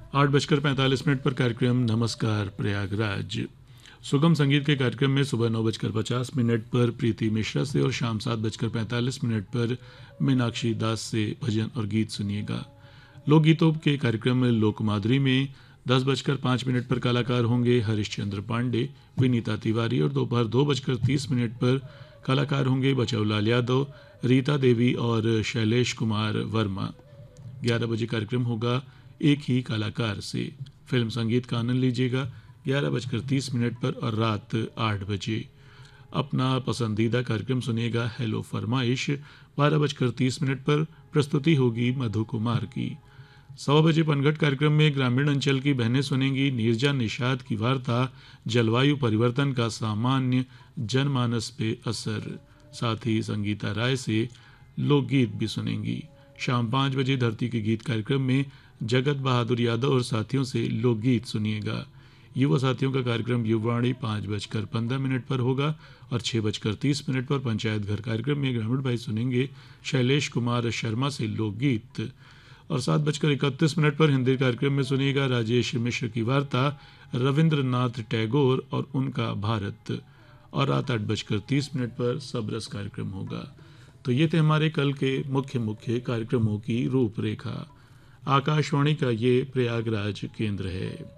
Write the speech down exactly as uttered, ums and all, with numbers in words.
आठ बजकर पैंतालीस मिनट पर कार्यक्रम नमस्कार प्रयागराज। सुगम संगीत के कार्यक्रम में सुबह नौ बजकर पचास मिनट पर प्रीति मिश्रा से और शाम सात बजकर पैंतालीस मिनट पर मीनाक्षी दास से भजन और गीत सुनिएगा। लोकगीतों के कार्यक्रम में लोकमाधुरी में दस बजकर पाँच मिनट पर कलाकार होंगे हरिश्चंद्र पांडे, विनीता तिवारी और दोपहर दो बजकर तीस मिनट पर कलाकार होंगे बचौलाल यादव, रीता देवी और शैलेश कुमार वर्मा। ग्यारह बजे कार्यक्रम होगा एक ही कलाकार से। फिल्म संगीत का आनंद लीजिएगा ग्यारह बजकर तीस मिनट पर और रात आठ बजे अपना पसंदीदा कार्यक्रम सुनिएगा हेलो फरमाइश। बारह बजकर तीस मिनट पर प्रस्तुति होगी मधु कुमार की। सवा बजे पनघट कार्यक्रम में ग्रामीण अंचल की बहनें सुनेंगी नीरजा निषाद की वार्ता जलवायु परिवर्तन का सामान्य जनमानस पे असर। साथ ही संगीता राय से लोकगीत भी सुनेंगी। शाम पाँच बजे धरती के गीत कार्यक्रम में जगत बहादुर यादव और साथियों से लोकगीत सुनिएगा। युवा साथियों का कार्यक्रम युवाणी पाँच बजकर पंद्रह मिनट पर होगा और छः बजकर तीस मिनट पर पंचायत घर कार्यक्रम में ग्रामीण भाई सुनेंगे शैलेश कुमार शर्मा से लोकगीत। और सात बजकर इकतीस मिनट पर हिंदी कार्यक्रम में सुनिएगा राजेश मिश्र की वार्ता रविंद्रनाथ टैगोर और उनका भारत। और रात आठ बजकर तीस मिनट पर सबरस कार्यक्रम होगा। तो ये थे हमारे कल के मुख्य मुख्य कार्यक्रमों की रूपरेखा। आकाशवाणी का ये प्रयागराज केंद्र है।